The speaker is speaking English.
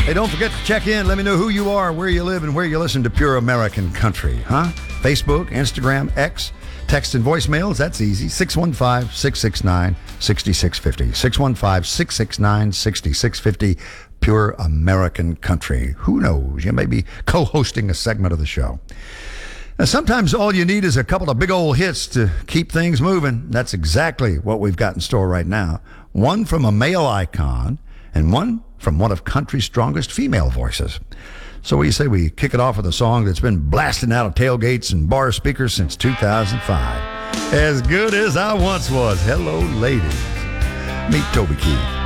Hey, don't forget to check in. Let me know who you are, where you live, and where you listen to Pure American Country, huh? Facebook, Instagram, X, text and voicemails. That's easy. 615-669-6650. 615-669-6650. Pure American Country. Who knows? You may be co-hosting a segment of the show. Now, sometimes all you need is a couple of big old hits to keep things moving. That's exactly what we've got in store right now. One from a male icon and one from one of country's strongest female voices. So what do you say we kick it off with a song that's been blasting out of tailgates and bar speakers since 2005? As Good As I Once Was. Hello, ladies. Meet Toby Keith.